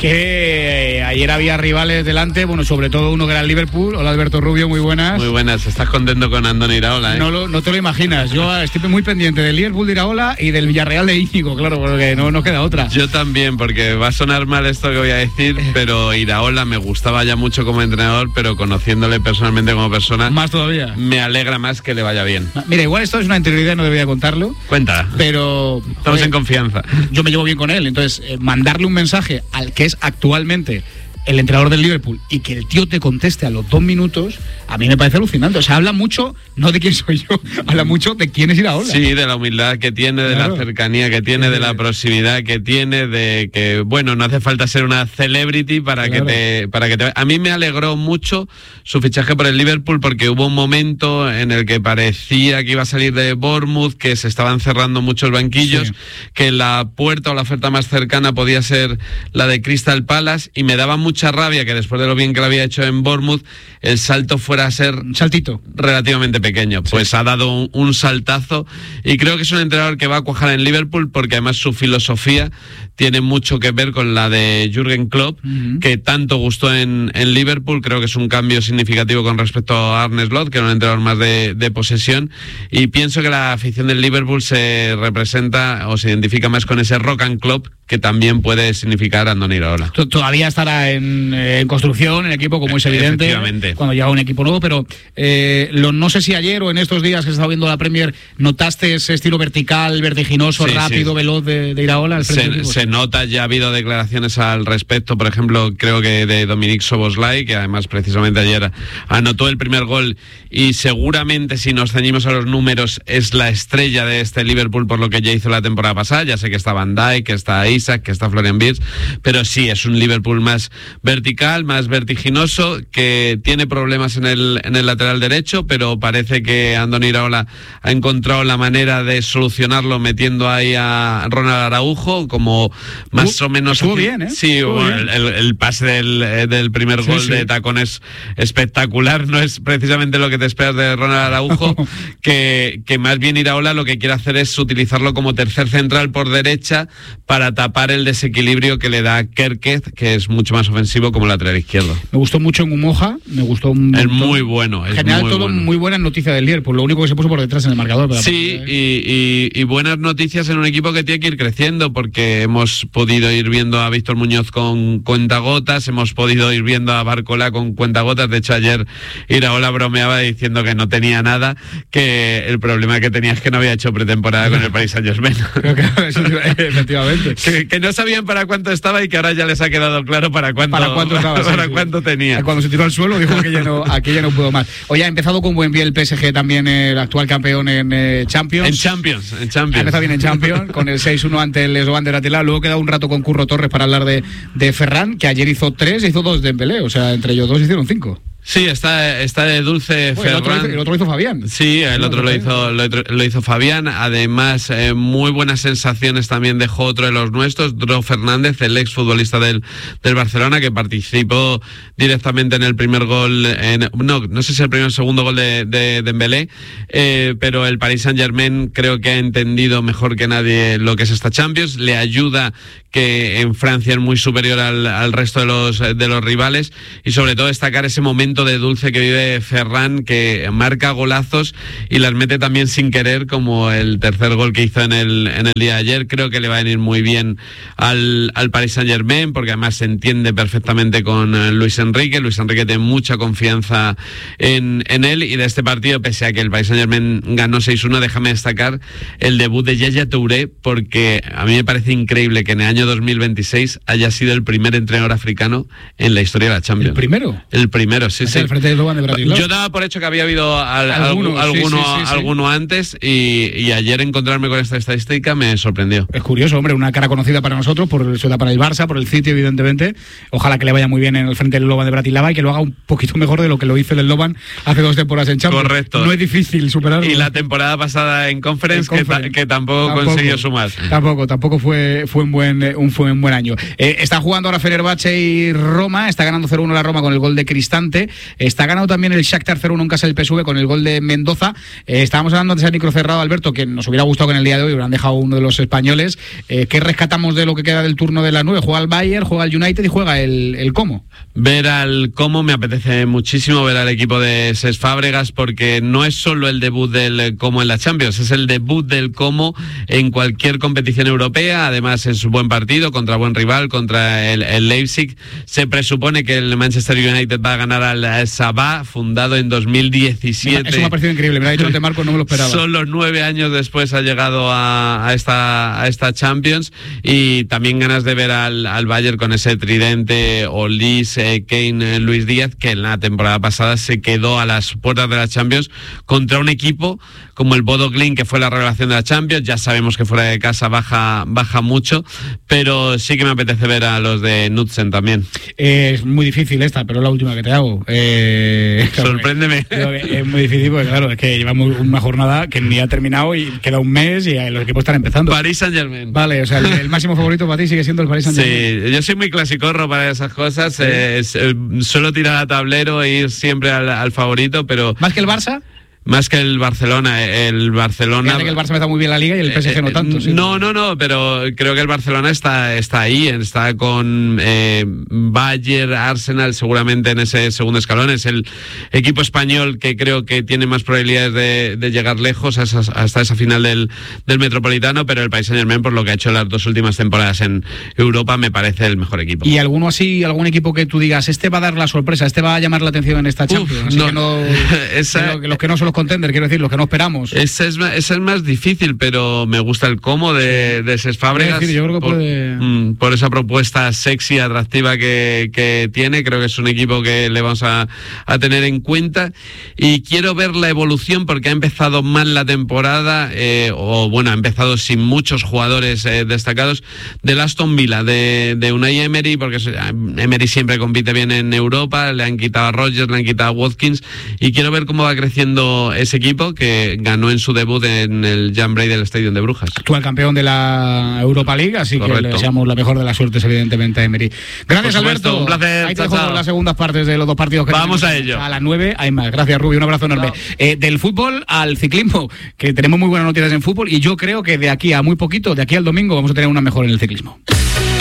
que ayer había rivales delante, bueno, sobre todo uno que era el Liverpool. Hola, Alberto Rubio, muy buenas. Muy buenas, estás contento con Andoni Iraola, ¿eh? No te lo imaginas, yo estoy muy pendiente del Liverpool de Iraola y del Villarreal de Íñigo, claro, porque no queda otra. Yo también, porque va a sonar mal esto que voy a decir, pero Iraola me gustaba ya mucho como entrenador, pero conociéndole personalmente como persona, más todavía. Me alegra más que le vaya bien. Mira, igual esto es una interioridad, no debería contarlo. Cuenta. Pero estamos en confianza. Yo me llevo bien con él, entonces mandarle un mensaje al que es actualmente el entrenador del Liverpool y que el tío te conteste a los 2 minutos, a mí me parece alucinante. O sea, habla mucho, no de quién soy yo, habla mucho de quién es Iraola. Sí, de la humildad que tiene, de la cercanía que tiene, de la proximidad que tiene, de que, bueno, no hace falta ser una celebrity para que te... A mí me alegró mucho su fichaje por el Liverpool, porque hubo un momento en el que parecía que iba a salir de Bournemouth, que se estaban cerrando muchos banquillos, que la puerta o la oferta más cercana podía ser la de Crystal Palace, y me daba mucha rabia que después de lo bien que lo había hecho en Bournemouth, el salto fuera a ser un saltito relativamente pequeño. Pues ha dado un saltazo, y creo que es un entrenador que va a cuajar en Liverpool, porque además su filosofía tiene mucho que ver con la de Jürgen Klopp, que tanto gustó en Liverpool. Creo que es un cambio significativo con respecto a Arne Slot, que era un entrenador más de posesión, y pienso que la afición del Liverpool se representa o se identifica más con ese rock and Klopp, que también puede significar Andoni Iraola. Todavía estará en construcción el equipo, como es evidente, cuando llega un equipo nuevo, pero no sé si ayer o en estos días que se estaba viendo la Premier notaste ese estilo vertical, vertiginoso, rápido, veloz de Iraola al frente. Se nota, ya ha habido declaraciones al respecto, por ejemplo, creo que de Dominic Szoboszlai, que además precisamente ayer anotó el primer gol, y seguramente, si nos ceñimos a los números, es la estrella de este Liverpool por lo que ya hizo la temporada pasada. Ya sé que está Van Dijk, que está Isak, que está Florian Wirtz, pero sí, es un Liverpool más vertical, más vertiginoso, que tiene problemas en el lateral derecho, pero parece que Andoni Iraola ha encontrado la manera de solucionarlo metiendo ahí a Ronald Araujo, como más o menos... Estuvo bien, ¿eh? Sí, el pase del primer gol de tacón es espectacular. No es precisamente lo que te esperas de Ronald Araujo, que más bien Iraola lo que quiere hacer es utilizarlo como tercer central por derecha para tapar el desequilibrio que le da Kerkez, que es mucho más ofensivo como lateral izquierdo. Me gustó mucho en Umoja, me gustó un Es muy bueno. En general, todo muy buena noticia del Liverpool, lo único que se puso por detrás en el marcador. Pero sí, y buenas noticias en un equipo que tiene que ir creciendo, porque hemos podido ir viendo a Víctor Muñoz con cuentagotas, hemos podido ir viendo a Barcola con cuentagotas. De hecho, ayer Iraola bromeaba diciendo que no tenía nada, que el problema que tenía es que no había hecho pretemporada con el Paris Saint-Germain. Efectivamente. que no sabían para cuánto estaba, y que ahora ya les ha quedado claro para cuánto estaba, para cuánto tenía. Cuando se tiró al suelo dijo que ya no puedo más. Oye, ha empezado con buen pie el PSG también, el actual campeón en Champions. En Champions. Ha empezado bien en Champions, con el 6-1 ante el Slovan de Bratislava. Luego queda un rato con Curro Torres para hablar de Ferran, que ayer hizo 3 y hizo 2 de Dembélé, o sea, entre ellos 2 hicieron 5. Sí, está de dulce Ferran. El otro hizo Fabián. Sí, el otro lo hizo Fabián. Además, muy buenas sensaciones también dejó otro de los nuestros, Dro Fernández, el exfutbolista del Barcelona, que participó directamente en el primer gol, no sé si el primer o segundo gol de Dembélé, pero el Paris Saint-Germain creo que ha entendido mejor que nadie lo que es esta Champions. Le ayuda que en Francia es muy superior al resto de los rivales, y sobre todo destacar ese momento de dulce que vive Ferran, que marca golazos y las mete también sin querer, como el tercer gol que hizo en el día de ayer. Creo que le va a venir muy bien al Paris Saint-Germain, porque además se entiende perfectamente con Luis Enrique. Luis Enrique tiene mucha confianza en él, y de este partido, pese a que el Paris Saint-Germain ganó 6-1, déjame destacar el debut de Yaya Touré, porque a mí me parece increíble que en el año 2026 haya sido el primer entrenador africano en la historia de la Champions. ¿El primero? El primero, sí. El frente del Slovan de Bratislava. Yo daba por hecho que había habido alguno antes, y ayer encontrarme con esta estadística me sorprendió. Es curioso, hombre, una cara conocida para nosotros, para el Barça, por el City, evidentemente. Ojalá que le vaya muy bien en el frente del Slovan de Bratislava, y que lo haga un poquito mejor de lo que lo hizo el Slovan hace 2 temporadas en Champions. Correcto. No es difícil superarlo. Y la temporada pasada en Conference, que tampoco consiguió sumar. Tampoco fue un un buen año. Está jugando ahora Fenerbahce y Roma, está ganando 0-1 la Roma con el gol de Cristante, está ganando también el Shakhtar 0-1 en casa del PSV con el gol de Mendoza. Estábamos hablando antes al micro cerrado, Alberto, que nos hubiera gustado que en el día de hoy hubieran dejado uno de los españoles. ¿Qué rescatamos de lo que queda del turno de las 9? Juega el Bayern, juega el United y juega el Como. Ver al Como me apetece muchísimo, ver al equipo de Cesc Fábregas, porque no es solo el debut del Como en la Champions, es el debut del Como en cualquier competición europea. Además es un buen partido contra buen rival, contra el Leipzig. Se presupone que el Manchester United va a ganar al Sabah, fundado en 2017. Eso me ha parecido increíble, me lo ha dicho Marco, no me lo esperaba. Solo 9 años después ha llegado a esta Champions, y también ganas de ver al Bayern con ese tridente Olise, Kane, Luis Díaz, que en la temporada pasada se quedó a las puertas de la Champions contra un equipo como el Bodo Glimt, que fue la revelación de la Champions. Ya sabemos que fuera de casa baja mucho, pero sí que me apetece ver a los de Knudsen también. Es muy difícil esta, pero es la última que te hago. Sorpréndeme. Es muy difícil porque, claro, es que llevamos una jornada que ni ha terminado y queda un mes y los equipos están empezando. Paris Saint-Germain. Vale, o sea, el máximo favorito para ti sigue siendo el Paris Saint-Germain. Sí, yo soy muy clasicorro para esas cosas. ¿Sí? Suelo tirar a tablero e ir siempre al favorito, pero... ¿Más que el Barça? Más que el Barcelona. Fíjate que el Barça me está muy bien la Liga y el PSG no tanto. ¿Sí? No, pero creo que el Barcelona está ahí, está con Bayern, Arsenal, seguramente en ese segundo escalón. Es el equipo español que creo que tiene más probabilidades de llegar lejos hasta esa final del Metropolitano, pero el Paris Saint-Germain, por lo que ha hecho las 2 últimas temporadas en Europa, me parece el mejor equipo. ¿Y algún equipo que tú digas, este va a dar la sorpresa, este va a llamar la atención en esta Champions? Los que no son los contender, quiero decir, los que no esperamos. Esa es más difícil, pero me gusta el Como de Cesc Fábregas. Yo creo que por esa propuesta sexy, atractiva que tiene. Creo que es un equipo que le vamos a tener en cuenta, y quiero ver la evolución, porque ha empezado mal la temporada, ha empezado sin muchos jugadores destacados, del Aston Villa, de Unai Emery, porque Emery siempre compite bien en Europa. Le han quitado a Rodgers, le han quitado a Watkins, y quiero ver cómo va creciendo ese equipo, que ganó en su debut en el Jan Breydel Stadium de Brujas. Actual campeón de la Europa League, así Correcto. Que le deseamos la mejor de las suertes, evidentemente, a Emery. Gracias, Alberto. Un placer. Ahí te dejo las segundas partes de los 2 partidos que vamos a ello. A las 9 hay más. Gracias, Rubio. Un abrazo enorme. Del fútbol al ciclismo, que tenemos muy buenas noticias en fútbol, y yo creo que de aquí a muy poquito, de aquí al domingo, vamos a tener una mejor en el ciclismo.